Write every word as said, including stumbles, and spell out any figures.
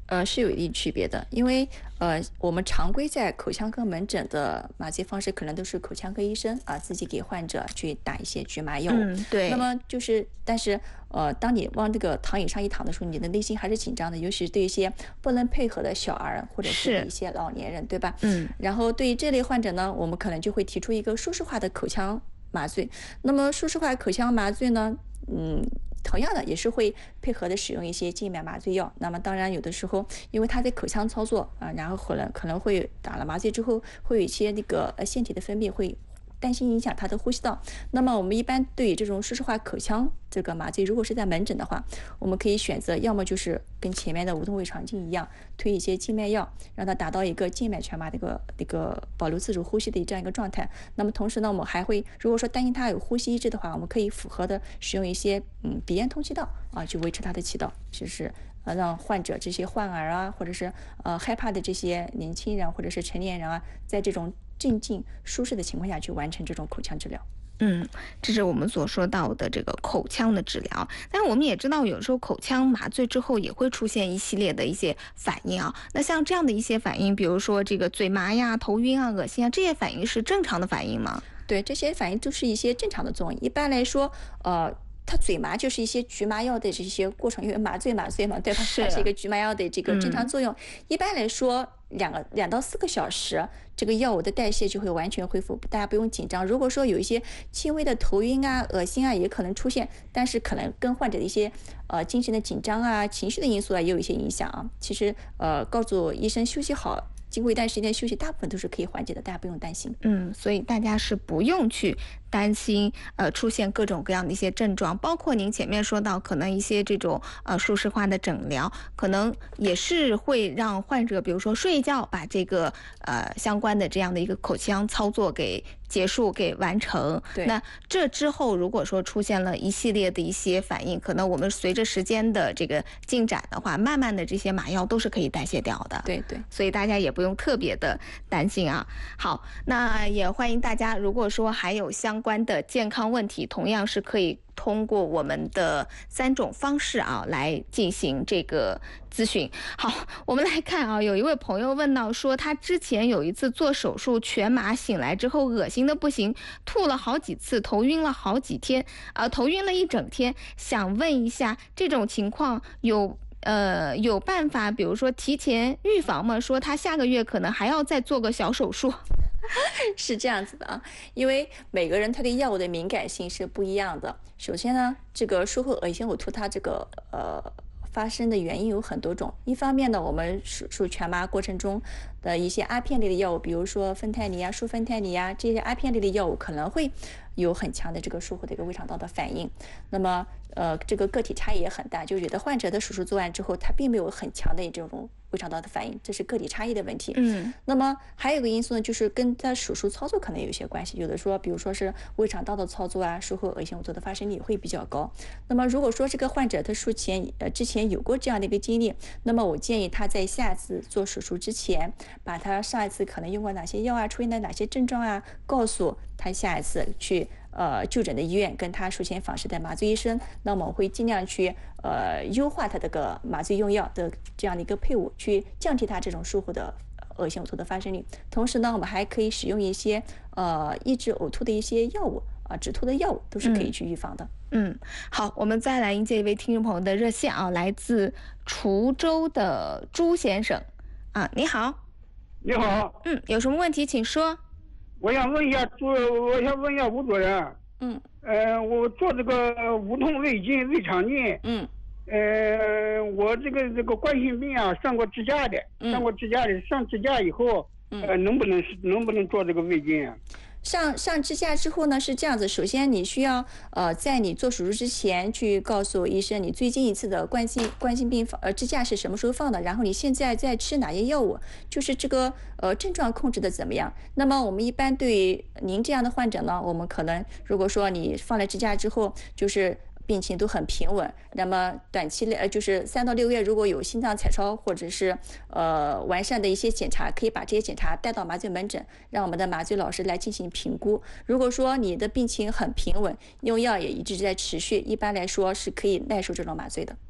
呃，是有一定区别的，因为呃，我们常规在口腔科门诊的麻醉方式，可能都是口腔科医生啊自己给患者去打一些局麻药物。 嗯，对。 那么就是，但是呃，当你往这个躺椅上一躺的时候，你的内心还是紧张的，尤其是对一些不能配合的小儿或者是一些老年人，对吧？ 嗯。 然后对于这类患者呢，我们可能就会提出一个舒适化的口腔麻醉。那么舒适化口腔麻醉呢，嗯。同样的也是会配合的使用一些静脉麻醉药，那么当然有的时候因为它在口腔操作啊，然后可能可能会打了麻醉之后会有一些那个呃腺体的分泌会担心影响他的呼吸道。那么我们一般对于这种舒适化口腔这个麻醉，如果是在门诊的话，我们可以选择要么就是跟前面的无痛胃肠镜一样，推一些静脉药，让它达到一个静脉全麻的一个一个保留自主呼吸的这样一个状态。那么同时呢，我们还会如果说担心他有呼吸抑制的话，我们可以符合的使用一些嗯鼻咽通气道啊，去维持它的气道，就是呃让患者这些患儿啊，或者是呃害怕的这些年轻人或者是成年人啊，在这种镇静舒适的情况下去完成这种口腔治疗。 嗯，这是我们所说到的这个口腔的治疗。但我们也知道，有时候口腔麻醉之后也会出现一系列的一些反应啊。那像这样的一些反应，比如说这个嘴麻呀、头晕啊、恶心啊，这些反应是正常的反应吗？ 对，这些反应都是一些正常的作用。一般来说，呃。它嘴麻就是一些局麻药的这些过程，因为麻醉麻醉嘛，对吧？它是一个局麻药的这个正常作用。嗯、一般来说，两个两到四个小时，这个药物的代谢就会完全恢复，大家不用紧张。如果说有一些轻微的头晕啊、恶心啊，也可能出现，但是可能跟患者的一些呃精神的紧张啊、情绪的因素啊也有一些影响啊。其实呃，告诉医生休息好。经过一段时间休息，大部分都是可以缓解的，大家不用担心。 嗯，所以大家是不用去担心，呃，出现各种各样的一些症状，包括您前面说到，可能一些这种呃舒适化的诊疗，可能也是会让患者，比如说睡一觉，把这个呃相关的这样的一个口腔操作给结束、给完成。 对。 那这之后，如果说出现了一系列的一些反应，可能我们随着时间的这个进展的话，慢慢的这些麻药都是可以代谢掉的。 对对。 所以大家也不用特别的担心啊。好，那也欢迎大家，如果说还有相关的健康问题，同样是可以通过我们的三种方式啊来进行这个咨询。好，我们来看啊，有一位朋友问到说，他之前有一次做手术全麻，醒来之后恶心的不行，吐了好几次，头晕了好几天，啊，头晕了一整天。想问一下，这种情况有呃有办法，比如说提前预防吗？说他下个月可能还要再做个小手术。 是这样子的啊，因为每个人他对药物的敏感性是不一样的。首先呢，这个术后恶心呕吐，它这个呃发生的原因有很多种。一方面呢，我们手术全麻过程中的一些阿片类的药物，比如说芬太尼啊、舒芬太尼啊，这些阿片类的药物可能会有很强的这个术后的一个胃肠道的反应。那么呃，这个个体差异也很大，就有的患者的手术做完之后，他并没有很强的这种胃肠道的反应，这是个体差异的问题。 嗯， 那么还有一个因素呢，就是跟他手术操作可能有一些关系。有的说，比如说是胃肠道的操作啊，术后恶心呕吐的发生率会比较高。那么如果说这个患者他术前呃之前有过这样的一个经历，那么我建议他在下次做手术之前，把他上一次可能用过哪些药啊，出现的哪些症状啊，告诉他下一次去呃就诊的医院，跟他术前访视的麻醉医生，那么我会尽量去呃优化他这个麻醉用药的这样的一个配伍，去降低他这种术后的恶心呕吐的发生率。同时呢，我们还可以使用一些呃抑制呕吐的一些药物啊、呃，止吐的药物都是可以去预防的。 嗯，嗯好，我们再来迎接一位听众朋友的热线啊，来自滁州的朱先生啊，你好。 你好。 嗯，有什么问题请说。 我想问一下朱，我想问一下吴主任。 嗯。 呃，我做这个无痛胃镜、胃肠镜。 嗯。 呃，我这个这个冠心病啊，上过支架的， 嗯、 上过支架的，上支架以后，呃， 嗯、 能不能能不能做这个胃镜啊？ 上上支架之后呢，是这样子。首先，你需要呃，在你做手术之前去告诉医生你最近一次的冠心冠心病呃支架是什么时候放的，然后你现在在吃哪些药物，就是这个呃症状控制的怎么样。那么我们一般对您这样的患者呢，我们可能如果说你放了支架之后，就是病情都很平稳，那么短期内呃就是三到六个月，如果有心脏彩超或者是呃完善的一些检查，可以把这些检查带到麻醉门诊，让我们的麻醉老师来进行评估。如果说你的病情很平稳，用药也一直在持续，一般来说是可以耐受这种麻醉的。